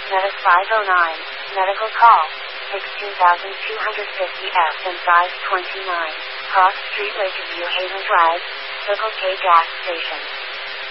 Medic 509, medical call, 16250F and size 29, Cross Street, Lakeview, Haven Drive, Circle K gas station.